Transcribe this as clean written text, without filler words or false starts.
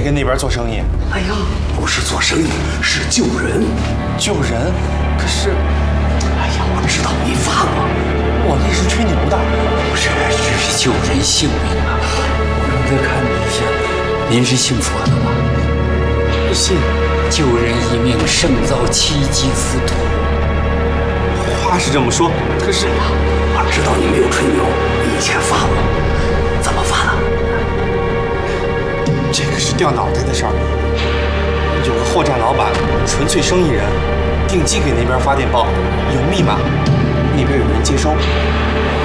跟那边做生意。 哎呀，不是做生意，是救人。 救人？可是， 哎呀，我知道你发了， 我那是吹牛的。 不是，是救人性命啊！我刚才看了一下，您是信佛的吗？ 信。 救人一命，胜造7级浮屠。 话是这么说，可是我知道你没有吹牛，你以前发过，怎么发的？ 这个是掉脑袋的事儿。有个货站老板，纯粹生意人，定期给那边发电报，有密码，那边有人接收。